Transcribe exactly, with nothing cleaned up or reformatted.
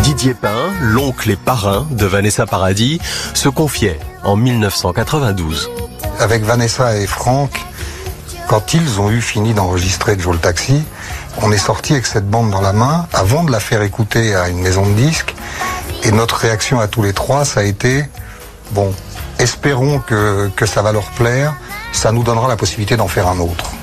Didier Pin, l'oncle et parrain de Vanessa Paradis, se confiait en mille neuf cent quatre-vingt-douze. Avec Vanessa et Franck, quand ils ont eu fini d'enregistrer Joe le Taxi, on est sorti avec cette bande dans la main avant de la faire écouter à une maison de disques. Et notre réaction à tous les trois, ça a été, bon, espérons que, que ça va leur plaire, ça nous donnera la possibilité d'en faire un autre.